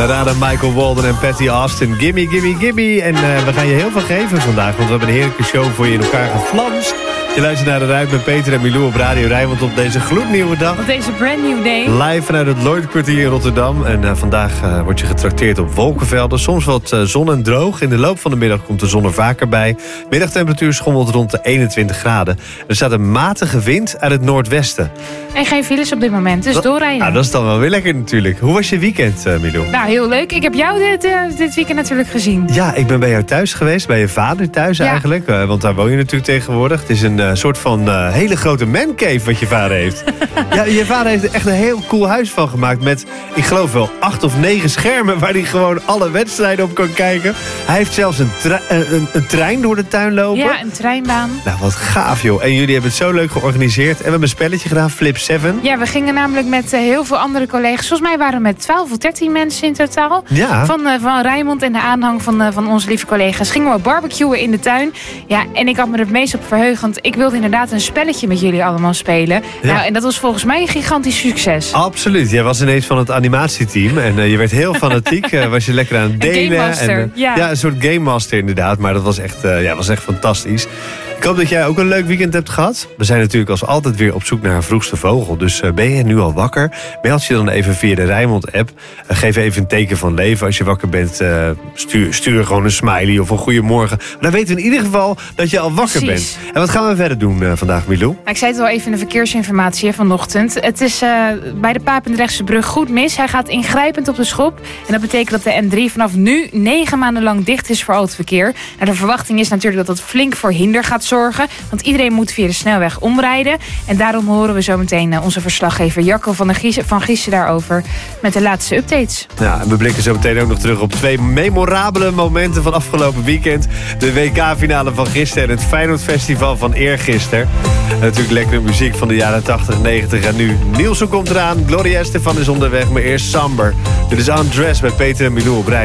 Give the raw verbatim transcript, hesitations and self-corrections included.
We raden Michael Walden en Patty Austin. Gimme, gimme, gimme. En uh, we gaan je heel veel geven vandaag, want we hebben een heerlijke show voor je in elkaar geflanst. Je luistert naar de Ruit met Peter en Milou op Radio Rijnmond op deze gloednieuwe dag. Op deze brand new day. Live vanuit het Lloydkwartier in Rotterdam. En uh, vandaag uh, word je getrakteerd op wolkenvelden. Soms wat uh, zon en droog. In de loop van de middag komt de zon er vaker bij. Middagtemperatuur schommelt rond de eenentwintig graden. Er staat een matige wind uit het noordwesten. En geen files op dit moment, dus dat, doorrijden. Nou, dat is dan wel weer lekker natuurlijk. Hoe was je weekend, uh, Milou? Nou, heel leuk. Ik heb jou dit, uh, dit weekend natuurlijk gezien. Ja, ik ben bij jou thuis geweest. Bij je vader thuis ja. eigenlijk. Uh, want daar woon je natuurlijk tegenwoordig. Het is een uh, soort van uh, hele grote mancave wat je vader heeft. Ja, je vader heeft er echt een heel cool huis van gemaakt. Met, ik geloof wel, acht of negen schermen waar hij gewoon alle wedstrijden op kan kijken. Hij heeft zelfs een, tra- een, een trein door de tuin lopen. Ja, een treinbaan. Nou, wat gaaf joh. En jullie hebben het zo leuk georganiseerd. En we hebben een spelletje gedaan, Flip zeven. Ja, we gingen namelijk met uh, heel veel andere collega's. Volgens mij waren we met twaalf of dertien mensen in totaal. Ja. Van, uh, van Rijnmond en de aanhang van, uh, van onze lieve collega's. Gingen we barbecuen in de tuin. Ja, en ik had me er het meest op verheugd. Want ik wilde inderdaad een spelletje met jullie allemaal spelen. Ja. Nou, en dat was volgens mij een gigantisch succes. Absoluut. Jij was ineens van het animatieteam. En uh, je werd heel fanatiek. Uh, was je lekker aan het delen. Een game master, en, uh, ja. Ja, een soort game master inderdaad. Maar dat was echt, uh, ja, was echt fantastisch. Ik hoop dat jij ook een leuk weekend hebt gehad. We zijn natuurlijk als altijd weer op zoek naar een vroegste vogel. Dus uh, ben je nu al wakker? Meld je dan even via de Rijnmond-app. Uh, geef even een teken van leven. Als je wakker bent, uh, stuur, stuur gewoon een smiley of een goeiemorgen. Maar dan weten we in ieder geval dat je al wakker Precies. bent. En wat gaan we verder doen uh, vandaag, Milou? Nou, ik zei het al even in de verkeersinformatie hè, vanochtend. Het is uh, bij de Papendrechtse brug goed mis. Hij gaat ingrijpend op de schop. En dat betekent dat de N drie vanaf nu negen maanden lang dicht is voor autoverkeer. Nou, de verwachting is natuurlijk dat dat flink voor hinder gaat zorgen. Want iedereen moet via de snelweg omrijden. En daarom horen we zo meteen uh, onze verslaggever Jacco van, de Gies, van Giessen daarover met de laatste updates. Ja, en we blikken zo meteen ook nog terug op twee memorabele momenten van afgelopen weekend. De W K-finale van gisteren en het Feyenoord Festival van eergisteren. En natuurlijk lekkere muziek van de jaren tachtig, negentig en nu. Nielsen komt eraan, Gloria Estefan is onderweg, maar eerst Samber. Dit is Undressed bij Peter en Milou op Rij.